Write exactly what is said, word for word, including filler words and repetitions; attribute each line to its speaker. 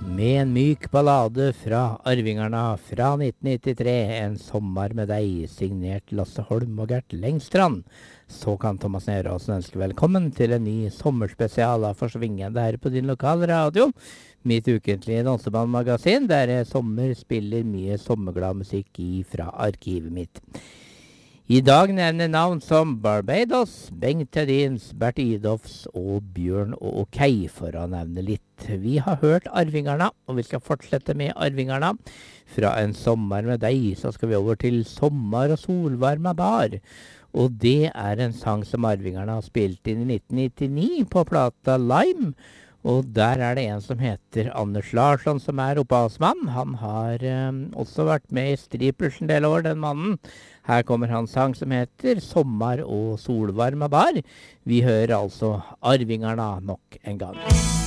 Speaker 1: Med en myk ballade fra Arvingerne fra nitten nittitre, En sommer med deg, signert Lasse Holm og Gert Lengstrand. Så kan Thomas Neråsen ønske velkommen til en ny sommerspesial av Forsvingende her på din lokale radio. Mitt ukentlige dansebandmagasin, der jeg sommer spiller mye sommerglad musikk i fra arkivet mitt. I dag nevner navn som Barbados, Bengt Hedins, Bert Idolfs og Bjørn og Okei, for å nevne litt. Vi har hørt Arvingerne, og vi skal fortsette med Arvingerne. Fra En sommer med deg, så skal vi over til Sommer og solvarma bar. Og det er en sang som Arvingerne har spilt inn i nitten nittini på plata Lime. Og der er det en som heter Anders Larsson, som er opphavsmann. Han har eh, også vært med i Strippers en del år, den mannen. Her kommer hans sang som heter Sommer og solvarma bar. Vi hører altså Arvingerne nok en gang.